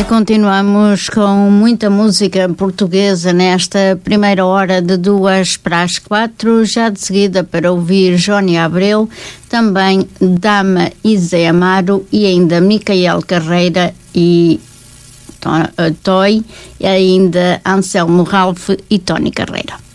Continuamos com muita música portuguesa nesta primeira hora de 2 para as 4, já de seguida para ouvir Johnny Abreu, também Dama e Zé Amaro e ainda Micael Carreira e Toy, e ainda Anselmo Ralph e Tony Carreira.